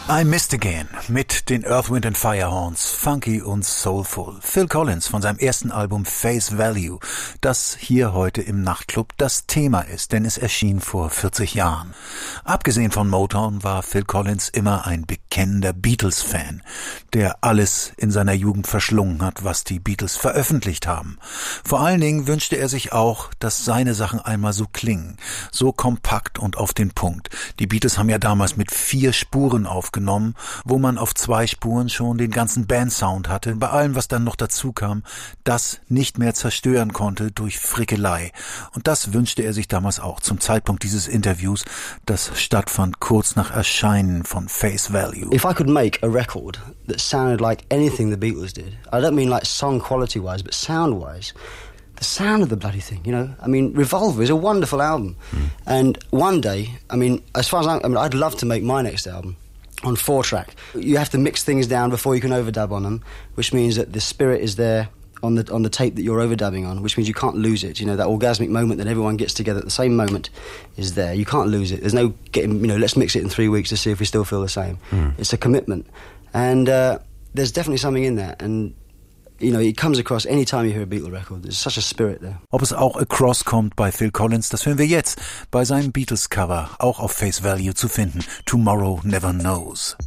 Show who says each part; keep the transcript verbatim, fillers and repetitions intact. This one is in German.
Speaker 1: I Missed Again mit den Earth, Wind and Fire Horns, funky und soulful. Phil Collins von seinem ersten Album Face Value, das hier heute im Nachtclub das Thema ist, denn es erschien vor vierzig Jahren. Abgesehen von Motown war Phil Collins immer ein bekennender Beatles-Fan, der alles in seiner Jugend verschlungen hat, was die Beatles veröffentlicht haben. Vor allen Dingen wünschte er sich auch, dass seine Sachen einmal so klingen, so kompakt und auf den Punkt. Die Beatles haben ja damals mit vier Spuren aufgenommen, genommen, wo man auf zwei Spuren schon den ganzen Bandsound hatte, bei allem, was dann noch dazu kam, das nicht mehr zerstören konnte durch Frickelei. Und das wünschte er sich damals auch zum Zeitpunkt dieses Interviews, das stattfand kurz nach Erscheinen von Face Value.
Speaker 2: If I could make a record that sounded like anything the Beatles did, I don't mean like song quality wise, but sound wise, the sound of the bloody thing, you know. I mean, Revolver is a wonderful album. Mm. And one day, I mean, as far as I'm, I mean, I'd love to make my next album on four track. You have to mix things down before you can overdub on them, which means that the spirit is there on the on the tape that you're overdubbing on, which means you can't lose it. You know, that orgasmic moment that everyone gets together at the same moment is there. You can't lose it. There's no getting, you know, let's mix it in three weeks to see if we still feel the same. Mm. It's a commitment. And uh, there's definitely something in that. And you know, it comes across any time you hear a Beatle record. There's such a spirit there.
Speaker 1: Ob es auch across kommt bei Phil Collins, das hören wir jetzt bei seinem Beatles-Cover, auch auf Face Value zu finden. Tomorrow Never Knows.